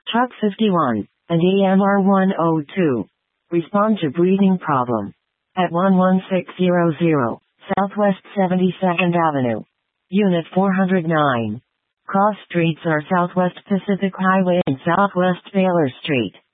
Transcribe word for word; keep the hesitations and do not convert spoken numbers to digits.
Truck fifty-one and E M R one oh two. Respond to breathing problem. At one one six zero zero, Southwest seventy-second Avenue. Unit four oh nine. Cross streets are Southwest Pacific Highway and Southwest Baylor Street.